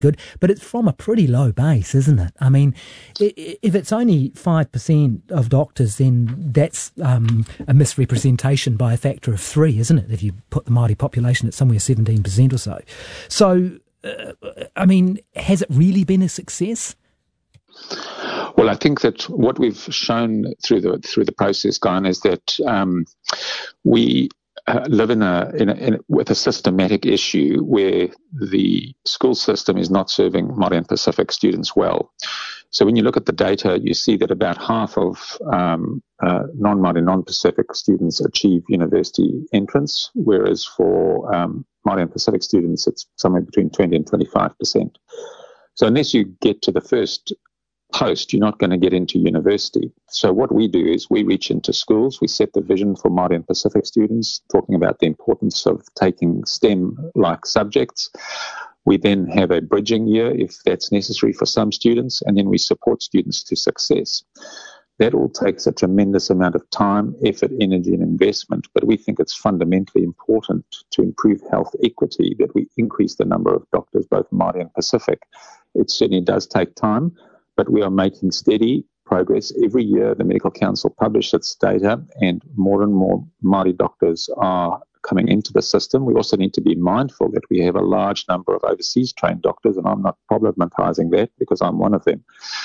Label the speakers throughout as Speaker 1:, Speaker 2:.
Speaker 1: good, but it's from a pretty low base, isn't it? I mean, if it's only 5% of doctors, then that's a misrepresentation by a factor of 3, isn't it? If you put the Māori population at somewhere 17% or so. So, I mean, has it really been a success?
Speaker 2: Well, I think that what we've shown through the process, Guyan, is that we live with a systematic issue where the school system is not serving Māori and Pacific students well. So when you look at the data, you see that about half of non-Māori, non-Pacific students achieve university entrance, whereas for Māori and Pacific students, it's somewhere between 20 and 25%. So unless you get to the first post, you're not going to get into university. So what we do is we reach into schools, we set the vision for Māori and Pacific students, talking about the importance of taking STEM-like subjects. We then have a bridging year if that's necessary for some students, and then we support students to success. That all takes a tremendous amount of time, effort, energy, and investment, but we think it's fundamentally important to improve health equity that we increase the number of doctors, both Māori and Pacific. It certainly does take time, but we are making steady progress. Every year, the Medical Council publishes its data, and more Māori doctors are coming into the system. We also need to be mindful that we have a large number of overseas trained doctors, and I'm not problematizing that because I'm one of them.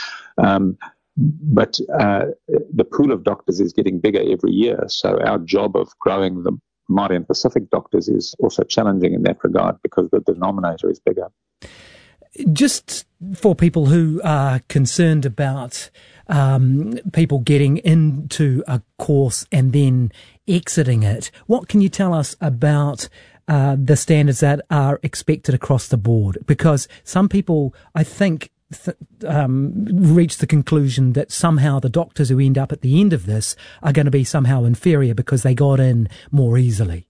Speaker 2: But the pool of doctors is getting bigger every year, so our job of growing the Māori and Pacific doctors is also challenging in that regard because the denominator is bigger.
Speaker 1: Just for people who are concerned about people getting into a course and then exiting it, what can you tell us about the standards that are expected across the board? Because some people, I think, reach the conclusion that somehow the doctors who end up at the end of this are going to be somehow inferior because they got in more easily.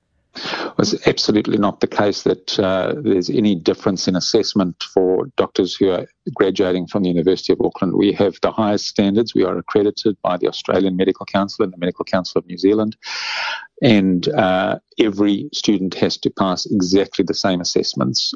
Speaker 2: It's absolutely not the case that there's any difference in assessment for doctors who are graduating from the University of Auckland. We have the highest standards. We are accredited by the Australian Medical Council and the Medical Council of New Zealand. And every student has to pass exactly the same assessments.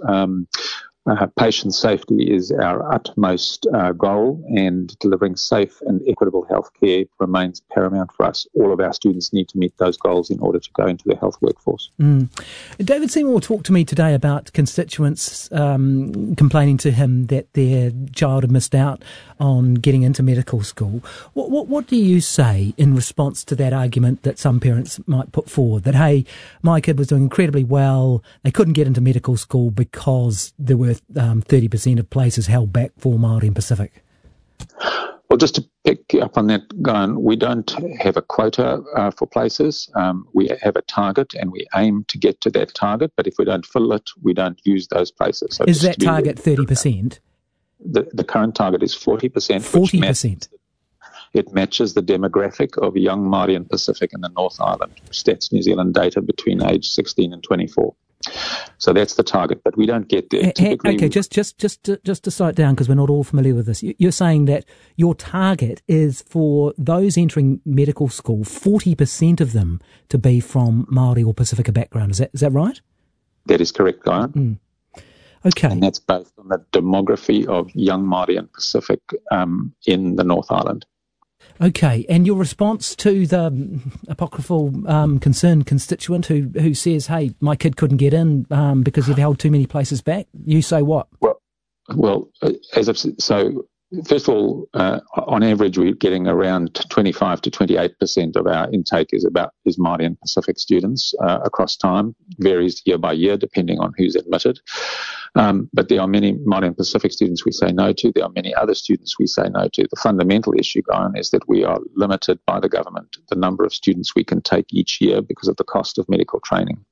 Speaker 2: Patient safety is our utmost goal, and delivering safe and equitable health care remains paramount for us. All of our students need to meet those goals in order to go into the health workforce.
Speaker 1: David Seymour talked to me today about constituents complaining to him that their child had missed out on getting into medical school. What do you say in response to that argument that some parents might put forward, that, hey, my kid was doing incredibly well, they couldn't get into medical school because there were 30% of places held back for Māori and Pacific?
Speaker 2: Well, just to pick up on that, Guyan, we don't have a quota for places. We have a target and we aim to get to that target, but if we don't fill it, we don't use those places. So
Speaker 1: is that target 30%?
Speaker 2: The current target is 40%.
Speaker 1: 40%?
Speaker 2: It matches the demographic of young Māori and Pacific in the North Island, Stats New Zealand data between age 16 and 24. So that's the target, but we don't get there.
Speaker 1: Okay, just to slow it down, because we're not all familiar with this. You're saying that your target is for those entering medical school, 40% of them to be from Māori or Pacifica background. Is that right?
Speaker 2: That is correct, Guyan.
Speaker 1: Okay.
Speaker 2: And that's based on the demography of young Māori and Pacific in the North Island.
Speaker 1: Okay, and your response to the apocryphal concerned constituent who says, hey, my kid couldn't get in because you've held too many places back, you say what?
Speaker 2: Well, as I've said, so first of all, on average, we're getting around 25 to 28% of our intake is Māori and Pacific students across time. Varies year by year depending on who's admitted. But there are many Māori and Pacific students we say no to. There are many other students we say no to. The fundamental issue, Guyan, is that we are limited by the government, the number of students we can take each year because of the cost of medical training.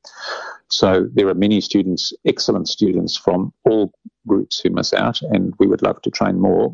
Speaker 2: So there are many students, excellent students from all groups who miss out, and we would love to train more.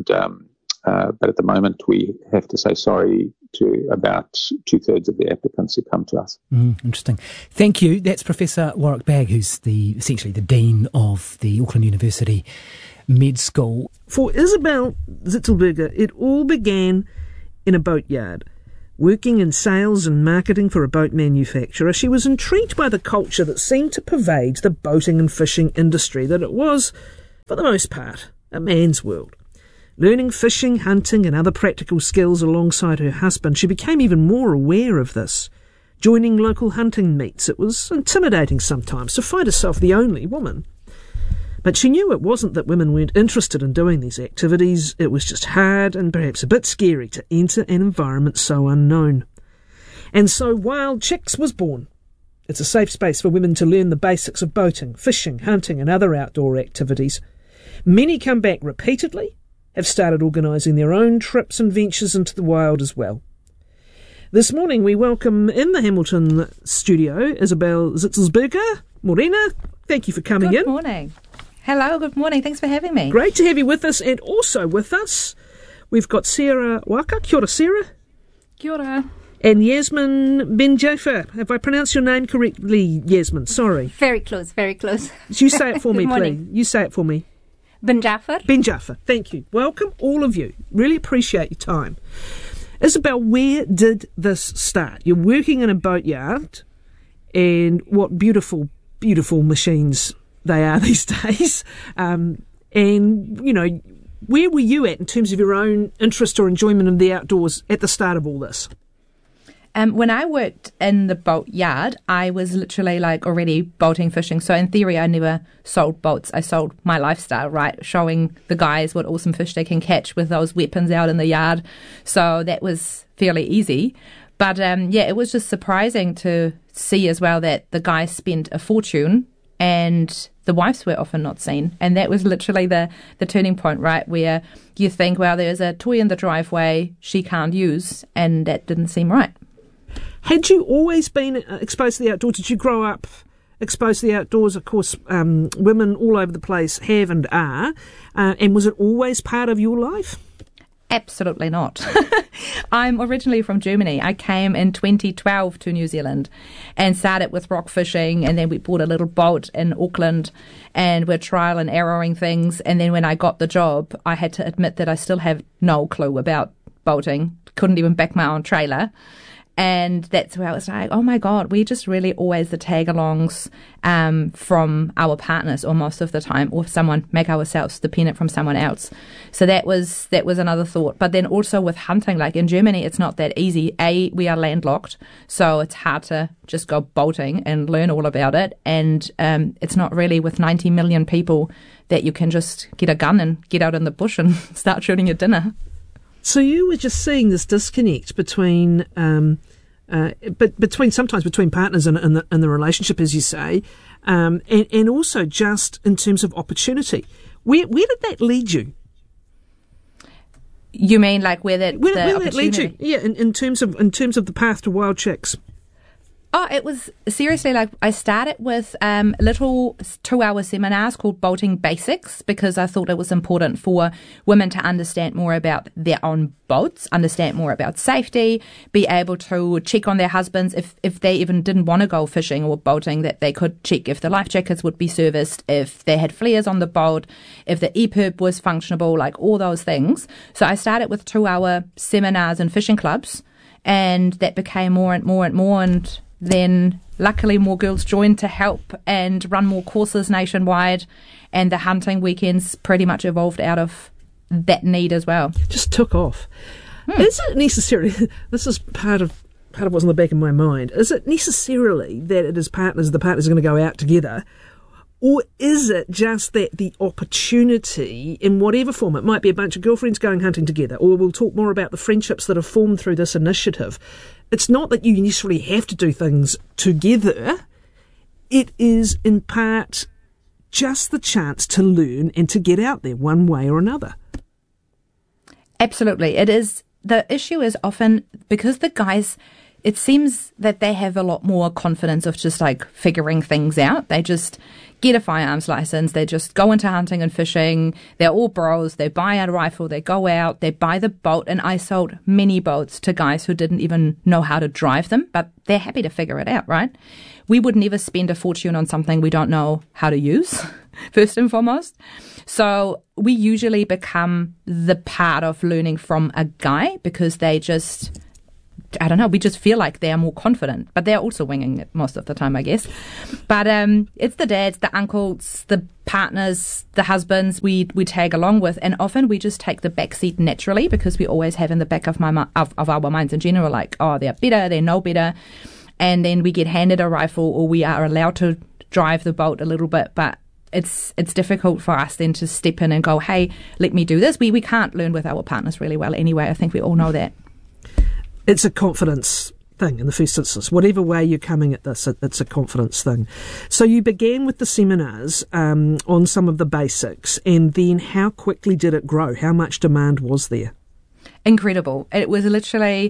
Speaker 2: But at the moment, we have to say sorry to about 2/3 of the applicants who come to us.
Speaker 1: Interesting. Thank you. That's Professor Warwick Bagg, who's essentially the Dean of the Auckland University Med School.
Speaker 3: For Isabel Zitzelberger, it all began in a boatyard. Working in sales and marketing for a boat manufacturer, she was intrigued by the culture that seemed to pervade the boating and fishing industry, that it was for the most part, a man's world. Learning fishing, hunting and other practical skills alongside her husband, she became even more aware of this. Joining local hunting meets, it was intimidating sometimes to find herself the only woman. But she knew it wasn't that women weren't interested in doing these activities, it was just hard and perhaps a bit scary to enter an environment so unknown. And so Wild Chicks was born. It's a safe space for women to learn the basics of boating, fishing, hunting and other outdoor activities. Many come back repeatedly, have started organising their own trips and ventures into the wild as well. This morning we welcome in the Hamilton studio Isabel Zitzelsberger. Morena, thank you for coming in.
Speaker 4: Good morning. Hello, good morning. Thanks for having me.
Speaker 3: Great to have you with us, and also with us we've got Sarah Waka. Kia ora, Sarah.
Speaker 4: Kia ora.
Speaker 3: And Yasmin Benjafer. Have I pronounced your name correctly, Yasmin? Sorry.
Speaker 4: Very close, very close.
Speaker 3: You say it for me,
Speaker 4: morning.
Speaker 3: please. You say it for me.
Speaker 4: Benjafer.
Speaker 3: Benjafer, thank you. Welcome, all of you. Really appreciate your time. Isabel, where did this start? You're working in a boatyard, and what beautiful, beautiful machines they are these days. And, you know, where were you at in terms of your own interest or enjoyment of the outdoors at the start of all this?
Speaker 4: When I worked in the boatyard, I was literally like already boating, fishing. So in theory, I never sold boats. I sold my lifestyle, right? Showing the guys what awesome fish they can catch with those weapons out in the yard. So that was fairly easy. But yeah, it was just surprising to see as well that the guys spent a fortune and the wives were often not seen. And that was literally the turning point, right? Where you think, well, there's a toy in the driveway she can't use, and that didn't seem right.
Speaker 3: Had you always been exposed to the outdoors? Did you grow up exposed to the outdoors? Of course, women all over the place have and are. And was it always part of your life?
Speaker 4: Absolutely not. I'm originally from Germany. I came in 2012 to New Zealand and started with rock fishing, and then we bought a little boat in Auckland and we're trial and erroring things. And then when I got the job, I had to admit that I still have no clue about boating. Couldn't even back my own trailer. And that's where I was like, oh my God, we're just really always the tag-alongs from our partners, or most of the time, or someone, make ourselves dependent from someone else. So that was another thought. But then also with hunting, like in Germany, it's not that easy. We are landlocked, so it's hard to just go boating and learn all about it. And it's not really with 90 million people that you can just get a gun and get out in the bush and start shooting your dinner.
Speaker 3: So you were just seeing this disconnect between, sometimes between partners and the relationship, as you say, and also just in terms of opportunity. Where did that lead you?
Speaker 4: You mean like where that
Speaker 3: lead you? Yeah, in terms of the path to Wild Chicks.
Speaker 4: Oh, it was seriously like I started with little 2-hour seminars called Boating Basics, because I thought it was important for women to understand more about their own boats, understand more about safety, be able to check on their husbands if they even didn't want to go fishing or boating, that they could check if the life jackets would be serviced, if they had flares on the boat, if the EPIRB was functionable, like all those things. So I started with 2-hour seminars in fishing clubs, and that became more and more and more, and then luckily more girls joined to help and run more courses nationwide, and the hunting weekends pretty much evolved out of that need as well.
Speaker 3: Just took off. Is it necessarily, this is part of what's in the back of my mind, is it necessarily that it is the partners are going to go out together, or is it just that the opportunity, in whatever form, it might be a bunch of girlfriends going hunting together, or we'll talk more about the friendships that have formed through this initiative. It's not that you necessarily have to do things together. It is, in part, just the chance to learn and to get out there one way or another.
Speaker 4: Absolutely. It is. The issue is often because the guys, it seems that they have a lot more confidence of just like figuring things out. They just get a firearms license. They just go into hunting and fishing. They're all bros. They buy a rifle. They go out. They buy the boat. And I sold many boats to guys who didn't even know how to drive them, but they're happy to figure it out, right? We would never spend a fortune on something we don't know how to use, first and foremost. So we usually become the part of learning from a guy because they just I don't know, we just feel like they are more confident, but they're also winging it most of the time, I guess. But it's the dads, the uncles, the partners, the husbands we tag along with, and often we just take the back seat naturally because we always have in the back of our minds in general, like, oh, they're better, they know better, and then we get handed a rifle or we are allowed to drive the boat a little bit, but it's difficult for us then to step in and go, hey, let me do this. We can't learn with our partners really well anyway. I think we all know that.
Speaker 3: It's a confidence thing in the first instance. Whatever way you're coming at this, it's a confidence thing. So you began with the seminars on some of the basics, and then how quickly did it grow? How much demand was there?
Speaker 4: Incredible. It was literally,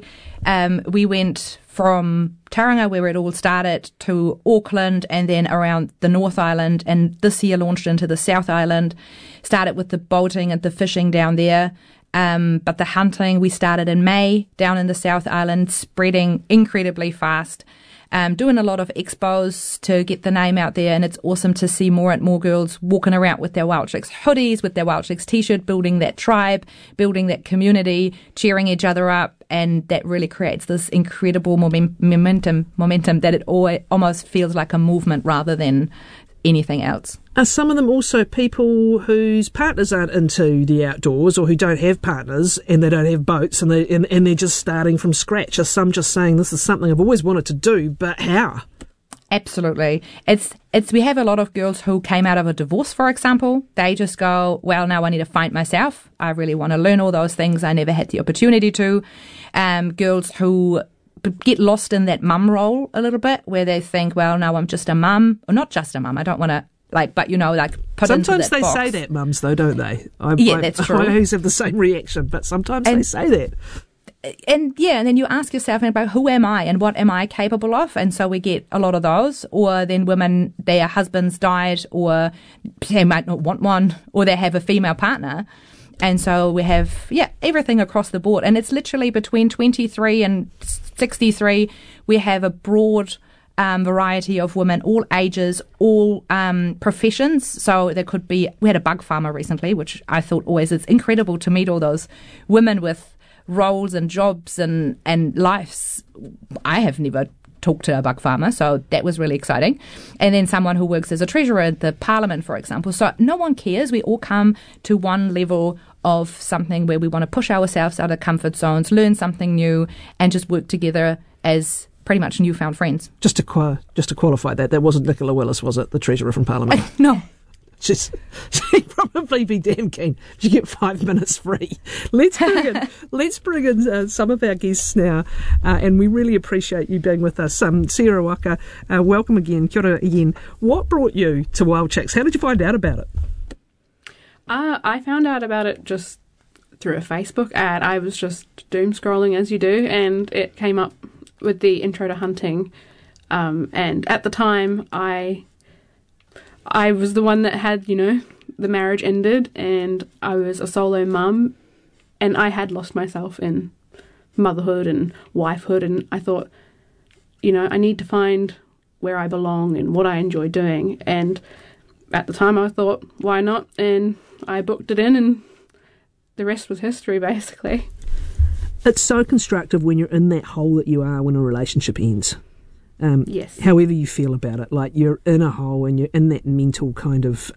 Speaker 4: we went from Tauranga, where it all started, to Auckland and then around the North Island, and this year launched into the South Island. Started with the boating and the fishing down there. But the hunting, we started in May down in the South Island, spreading incredibly fast, doing a lot of expos to get the name out there. And it's awesome to see more and more girls walking around with their Wild Chicks hoodies, with their Wild Chicks t-shirt, building that tribe, building that community, cheering each other up. And that really creates this incredible momentum that it almost feels like a movement rather than anything else.
Speaker 3: Are some of them also people whose partners aren't into the outdoors, or who don't have partners and they don't have boats and they're just starting from scratch? Are some just saying, this is something I've always wanted to do, but how?
Speaker 4: Absolutely. We have a lot of girls who came out of a divorce, for example. They just go, well, now I need to find myself. I really want to learn all those things I never had the opportunity to. Girls who get lost in that mum role a little bit, where they think, well, no, I'm just a mum, or not just a mum. I don't want to, put
Speaker 3: sometimes
Speaker 4: into that box.
Speaker 3: Sometimes they say that, mums, though, don't they?
Speaker 4: That's true.
Speaker 3: I always have the same reaction, but sometimes they say that.
Speaker 4: And then you ask yourself about, who am I and what am I capable of? And so we get a lot of those. Or then women, their husbands died, or they might not want one, or they have a female partner. And so we have, everything across the board. And it's literally between 23 and 63. We have a broad variety of women, all ages, all professions. So there could be, we had a bug farmer recently, which I thought always is incredible to meet all those women with roles and jobs and lives. I have never talked to a bug farmer, so that was really exciting. And then someone who works as a treasurer at the Parliament, for example. So no one cares. We all come to one level of something where we want to push ourselves out of comfort zones, learn something new, and just work together as pretty much newfound friends.
Speaker 3: Just to qualify that wasn't Nicola Willis, was it, the treasurer from Parliament?
Speaker 4: No.
Speaker 3: She'd probably be damn keen to get 5 minutes free. Let's bring in some of our guests now, and we really appreciate you being with us. Sarah Waka, welcome again. Kia ora again. What brought you to Wild Chicks? How did you find out about it?
Speaker 5: I found out about it just through a Facebook ad. I was just doom scrolling as you do, and it came up with the intro to hunting. And at the time, I was the one that had, the marriage ended, and I was a solo mum, and I had lost myself in motherhood and wifehood, and I thought, I need to find where I belong and what I enjoy doing. And at the time I thought, why not? And I booked it in, and the rest was history, basically.
Speaker 3: It's so constructive when you're in that hole that you are when a relationship ends.
Speaker 5: Yes.
Speaker 3: However you feel about it, like you're in a hole and you're in that mental kind of,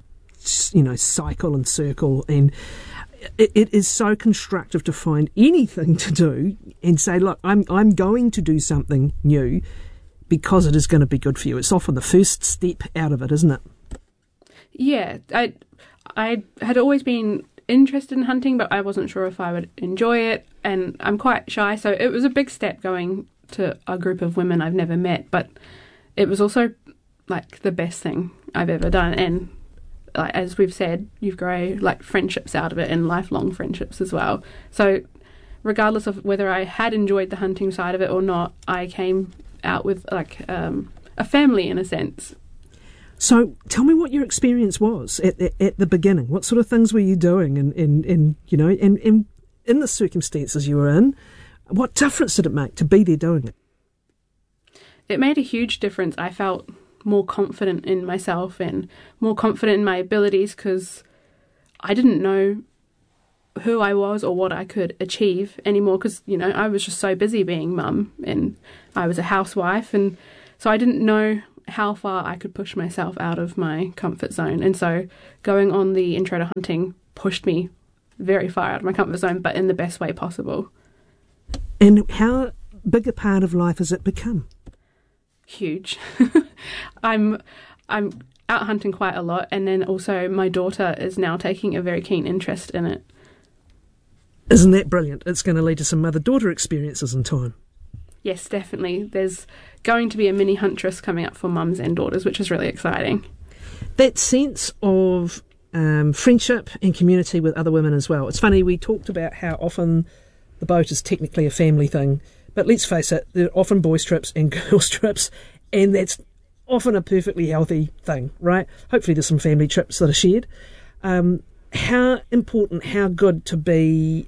Speaker 3: cycle and circle, and it is so constructive to find anything to do and say, look, I'm going to do something new because it is going to be good for you. It's often the first step out of it, isn't it?
Speaker 5: Yeah, I had always been interested in hunting, but I wasn't sure if I would enjoy it, and I'm quite shy, so it was a big step going to a group of women I've never met, but it was also the best thing I've ever done. And as we've said, you grow friendships out of it, and lifelong friendships as well. So regardless of whether I had enjoyed the hunting side of it or not, I came out with a family in a sense.
Speaker 3: So tell me what your experience was at the beginning. What sort of things were you doing, and in the circumstances you were in? What difference did it make to be there doing it?
Speaker 5: It made a huge difference. I felt more confident in myself and more confident in my abilities, because I didn't know who I was or what I could achieve anymore, because, you know, I was just so busy being mum and I was a housewife, and so I didn't know how far I could push myself out of my comfort zone. And so going on the Intro to Hunting pushed me very far out of my comfort zone, but in the best way possible.
Speaker 3: And how big a part of life has it become?
Speaker 5: Huge. I'm out hunting quite a lot, and then also my daughter is now taking a very keen interest in it.
Speaker 3: Isn't that brilliant? It's going to lead to some mother-daughter experiences in time.
Speaker 5: Yes, definitely. There's going to be a mini huntress coming up for mums and daughters, which is really exciting.
Speaker 3: That sense of friendship and community with other women as well. It's funny, we talked about how often the boat is technically a family thing, but let's face it, there are often boys' trips and girls' trips, and that's often a perfectly healthy thing, right? Hopefully there's some family trips that are shared. How important, how good to be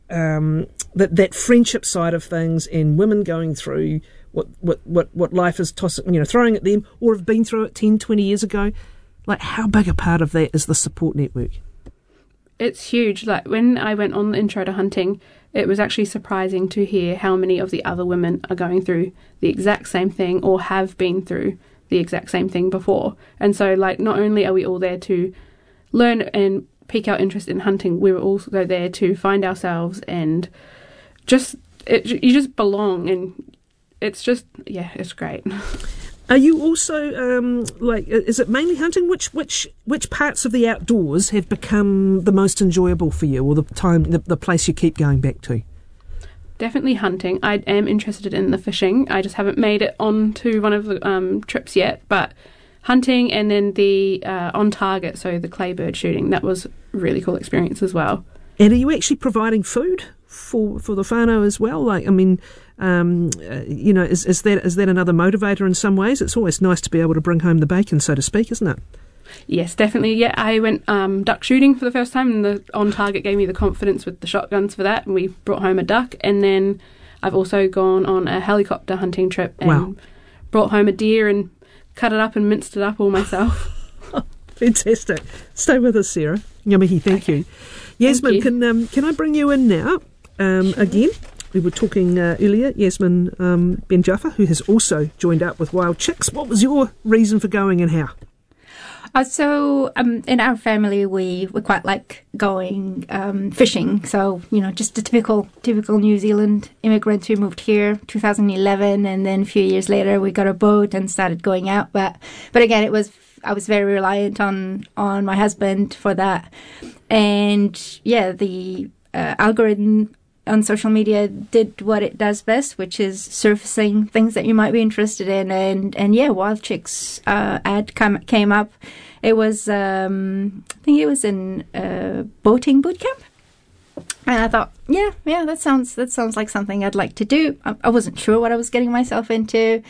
Speaker 3: that friendship side of things, and women going through what life is throwing at them, or have been through it 10, 20 years ago. Like, how big a part of that is the support network?
Speaker 5: It's huge. Like, when I went on the Intro to Hunting, it was actually surprising to hear how many of the other women are going through the exact same thing or have been through the exact same thing before. And so, like, not only are we all there to learn and pique our interest in hunting, we were also there to find ourselves and you just belong, and it's just, yeah, it's great.
Speaker 3: Are you also is it mainly hunting? Which parts of the outdoors have become the most enjoyable for you, or the place you keep going back to?
Speaker 5: Definitely hunting. I am interested in the fishing. I just haven't made it onto one of the trips yet, but hunting, and then the on target, so the clay bird shooting, that was a really cool experience as well.
Speaker 3: And are you actually providing food for the whānau as well? Like, I mean, is that another motivator in some ways? It's always nice to be able to bring home the bacon, so to speak, isn't it?
Speaker 5: Yes, definitely. Yeah, I went duck shooting for the first time, and the on target gave me the confidence with the shotguns for that, and we brought home a duck. And then I've also gone on a helicopter hunting trip and brought home a deer and cut it up and minced it up all myself.
Speaker 3: Fantastic. Stay with us, Sarah. Ngamihi, thank you. Yasmin, can I bring you in now? Again, we were talking earlier, Yasmin Ben Jaffa, who has also joined up with Wild Chicks. What was your reason for going, and how?
Speaker 6: So in our family, we quite like going fishing. So, just a typical New Zealand immigrants who moved here 2011, and then a few years later we got a boat and started going out. But again, I was very reliant on my husband for that. And yeah, the algorithm on social media did what it does best, which is surfacing things that you might be interested in. And yeah, Wild Chicks ad came up. It was, I think it was in boating boot camp. And I thought, yeah, that sounds like something I'd like to do. I wasn't sure what I was getting myself into.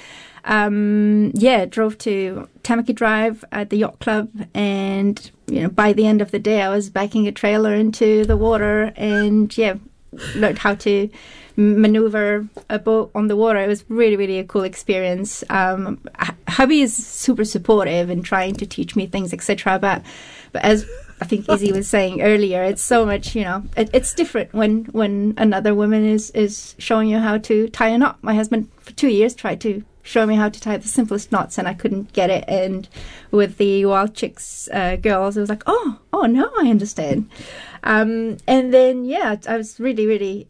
Speaker 6: Drove to Tamaki Drive at the yacht club, and by the end of the day I was backing a trailer into the water, and learned how to maneuver a boat on the water. It was really, really a cool experience. Hubby is super supportive and trying to teach me things, etc. But as I think Izzy was saying earlier, it's so much, it's different when another woman is showing you how to tie a knot. My husband for 2 years tried to show me how to tie the simplest knots, and I couldn't get it. And with the Wild Chicks girls, it was like, oh, now I understand. And then, I was really, really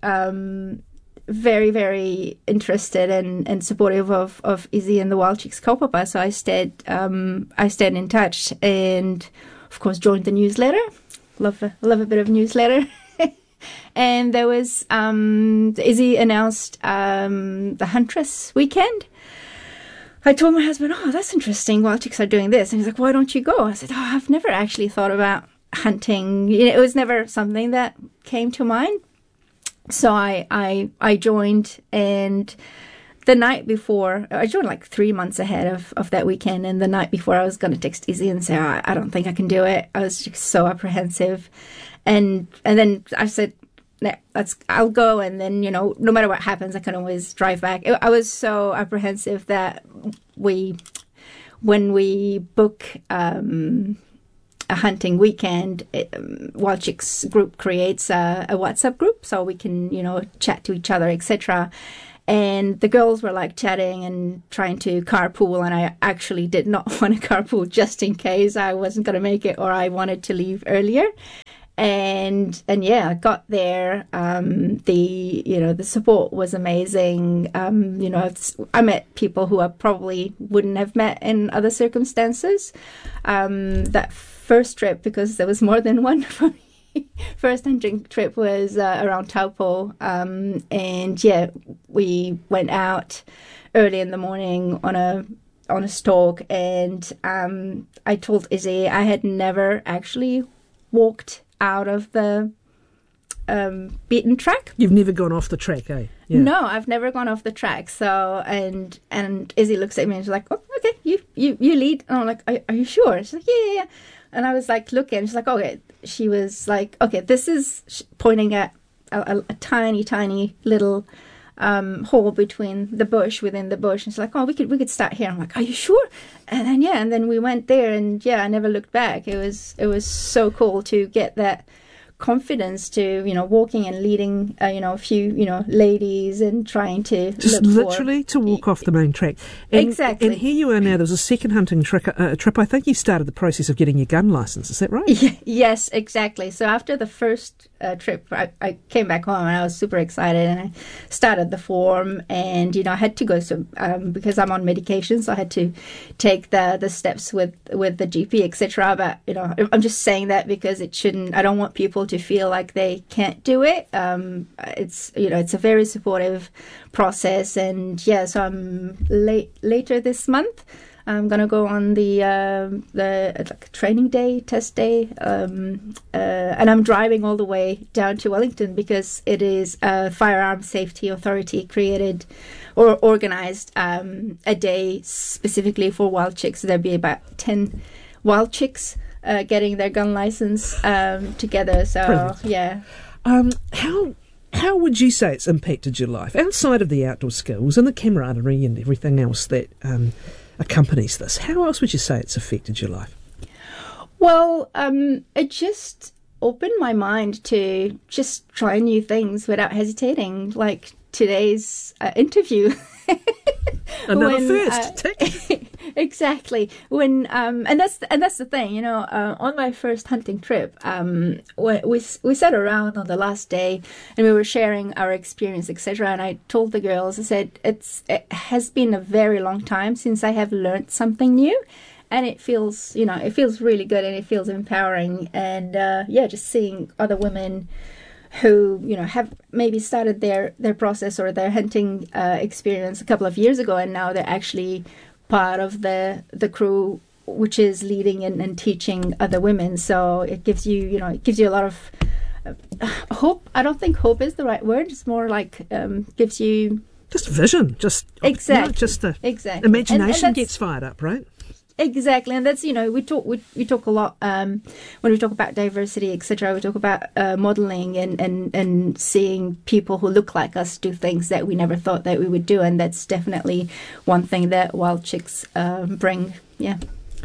Speaker 6: very, very interested and supportive of Izzy and the Wild Chicks kaupapa. So I stayed in touch, and of course joined the newsletter. Love a bit of newsletter. And there was Izzy announced the Huntress weekend. I told my husband, oh, that's interesting, Wild Chicks are doing this. And he's like, why don't you go? I said, I've never actually thought about hunting. It was never something that came to mind. So I joined, and the night before, I joined like 3 months ahead of that weekend, and the night before I was going to text Izzy and say, I don't think I can do it. I was just so apprehensive. And then I said, yeah, I'll go, and then, no matter what happens, I can always drive back. I was so apprehensive that when we book a hunting weekend, Wild Chicks group creates a WhatsApp group so we can, chat to each other, etc. And the girls were like chatting and trying to carpool, and I actually did not want to carpool just in case I wasn't going to make it or I wanted to leave earlier. And yeah, I got there. The support was amazing. I met people who I probably wouldn't have met in other circumstances. That first trip, because there was more than one for me. First hunting trip was around Taupo, and yeah, we went out early in the morning on a stalk, and I told Izzy I had never actually walked out of the beaten track.
Speaker 3: You've never gone off the track, eh?
Speaker 6: Yeah. No, I've never gone off the track. So and Izzy looks at me and she's like, "Oh, okay, you lead." And I'm like, "Are you sure?" She's like, "Yeah." And I was like looking, she's like, "Okay." She was like, "Okay, this is," pointing at a tiny little hole within the bush. And she's like, "Oh, we could start here." I'm like, "Are you sure?" And then we went there, and yeah, I never looked back. It was so cool to get that confidence to walking and leading a few ladies and trying to
Speaker 3: just literally to walk off the main track.
Speaker 6: Exactly.
Speaker 3: And here you are now. There was a second hunting trip. I think you started the process of getting your gun license. Is that right?
Speaker 6: Yes, exactly. So after the first trip, I came back home and I was super excited, and I started the form, and I had to go because I'm on medication, so I had to take the steps with the GP, etc. But I'm just saying that because it shouldn't. I don't want people to feel like they can't do it. It's a very supportive process, and yeah, so I'm later this month. I'm gonna go on the training day, test day, and I'm driving all the way down to Wellington because it is a Firearms Safety Authority created or organised a day specifically for wild chicks. So there'll be about 10 wild chicks getting their gun license together. So brilliant. Yeah.
Speaker 3: How would you say it's impacted your life outside of the outdoor skills and the camaraderie and everything else that accompanies this? How else would you say it's affected your life?
Speaker 6: Well, it just opened my mind to just try new things without hesitating, like today's interview.
Speaker 3: Another first.
Speaker 6: Exactly. When and that's the thing, on my first hunting trip, we sat around on the last day and we were sharing our experience, etc. And I told the girls, I said, it has been a very long time since I have learned something new, and it feels really good and it feels empowering. And just seeing other women who have maybe started their process or their hunting experience a couple of years ago, and now they're actually part of the crew which is leading and teaching other women. So it gives you a lot of hope. I don't think hope is the right word. It's more like gives you
Speaker 3: just vision, just
Speaker 6: exactly, exactly.
Speaker 3: Imagination and gets fired up, right?
Speaker 6: Exactly, and that's we talk a lot when we talk about diversity, etc. We talk about modeling and seeing people who look like us do things that we never thought that we would do, and that's definitely one thing that Wild Chicks bring. Yeah.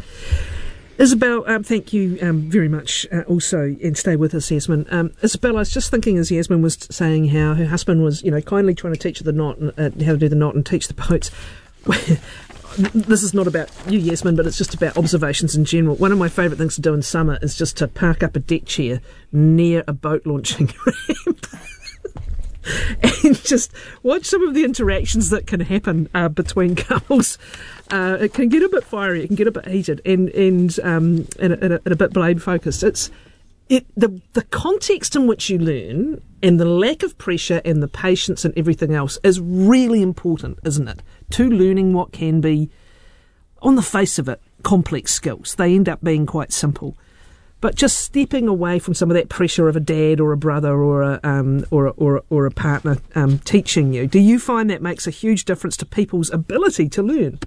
Speaker 3: Isabel, thank you very much also, and stay with us, Yasmin. Isabel, I was just thinking as Yasmin was saying how her husband was, kindly trying to teach her the knot, how to do the knot and teach the boats. This is not about you, Yasmin, but it's just about observations in general. One of my favourite things to do in summer is just to park up a deck chair near a boat launching ramp and just watch some of the interactions that can happen between couples. It can get a bit fiery, it can get a bit heated, and a bit blame focused. The context in which you learn and the lack of pressure and the patience and everything else is really important, isn't it? To learning what can be, on the face of it, complex skills. They end up being quite simple. But just stepping away from some of that pressure of a dad or a brother or a partner teaching you, do you find that makes a huge difference to people's ability to learn?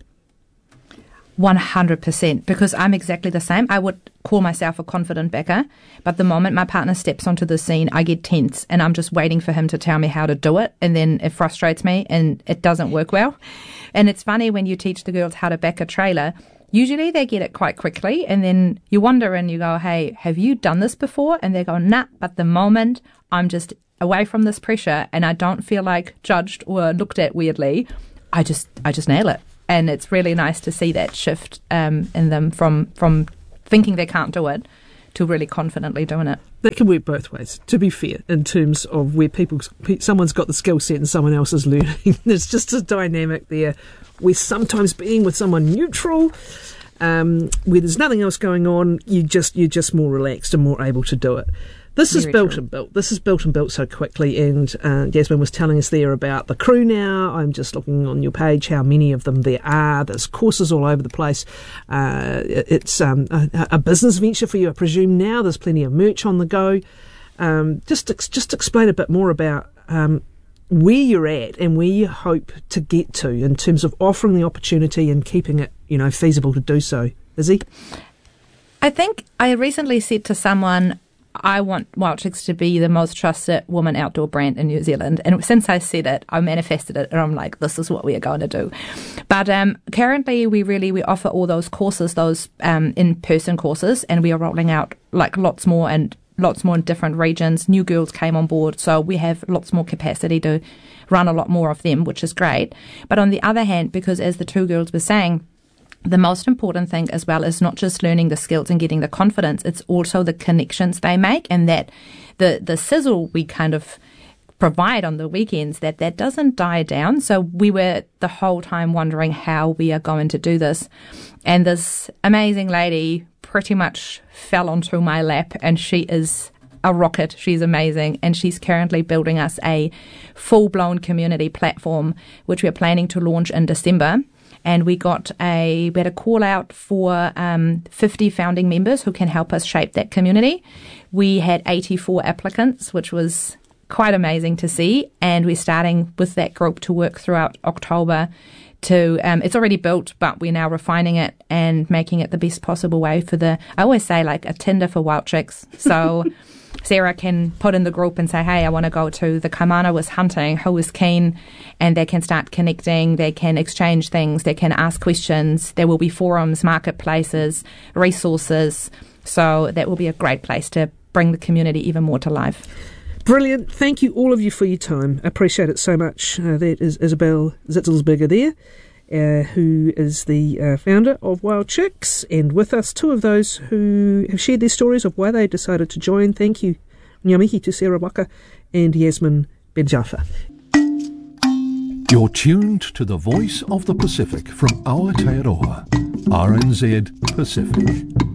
Speaker 4: 100%, because I'm exactly the same. I would call myself a confident backer, but the moment my partner steps onto the scene, I get tense and I'm just waiting for him to tell me how to do it, and then it frustrates me and it doesn't work well. And it's funny when you teach the girls how to back a trailer, Usually they get it quite quickly, and then you wonder and you go, hey, have you done this before? And they go, nah, but the moment I'm just away from this pressure and I don't feel like judged or looked at weirdly, I just nail it. And it's really nice to see that shift in them from thinking they can't do it to really confidently doing it.
Speaker 3: That can work both ways, to be fair, in terms of where someone's got the skill set and someone else is learning. There's just a dynamic there. We're sometimes being with someone neutral, where there's nothing else going on, you're just more relaxed and more able to do it. This is built and built. This is built and built so quickly, and Yasmin was telling us there about the crew now. I'm just looking on your page how many of them there are. There's courses all over the place. It's a business venture for you, I presume, now. There's plenty of merch on the go. Just explain a bit more about where you're at and where you hope to get to in terms of offering the opportunity and keeping it, feasible to do so. Izzy?
Speaker 4: I think I recently said to someone, I want Wild Chicks to be the most trusted woman outdoor brand in New Zealand. And since I said it, I manifested it, and I'm like, this is what we are going to do. But currently, we offer all those courses, those in-person courses, and we are rolling out lots more in different regions. New girls came on board, so we have lots more capacity to run a lot more of them, which is great. But on the other hand, because as the two girls were saying, the most important thing as well is not just learning the skills and getting the confidence, it's also the connections they make, and that the sizzle we kind of provide on the weekends, that doesn't die down. So we were the whole time wondering how we are going to do this. And this amazing lady pretty much fell onto my lap, and she is a rocket. She's amazing, and she's currently building us a full-blown community platform, which we're planning to launch in December. And we had a call out for 50 founding members who can help us shape that community. We had 84 applicants, which was quite amazing to see. And we're starting with that group to work throughout October to, it's already built, but we're now refining it and making it the best possible way I always say like a Tinder for Wild Chicks. So Sarah can put in the group and say, hey, I want to go to the Kaimanawas hunting, who is keen, and they can start connecting, they can exchange things, they can ask questions, there will be forums, marketplaces, resources, so that will be a great place to bring the community even more to life.
Speaker 3: Brilliant. Thank you, all of you, for your time. I appreciate it so much. That is Isabel Zitzelsberger there, who is the founder of Wild Chicks, and with us, two of those who have shared their stories of why they decided to join. Thank you, Ngā mihi to Sarah Waka and Yasmin Benjafa.
Speaker 7: You're tuned to the Voice of the Pacific from Aotearoa, RNZ Pacific.